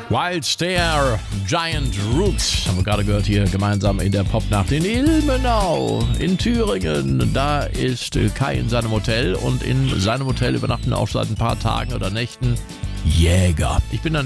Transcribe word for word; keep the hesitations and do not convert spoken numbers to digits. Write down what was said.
Wild Stare, Giant Roots, haben wir gerade gehört hier gemeinsam in der Popnacht in Ilmenau in Thüringen. Da ist Kai in seinem Hotel und in seinem Hotel übernachten auch seit ein paar Tagen oder Nächten Jäger. Ich bin dann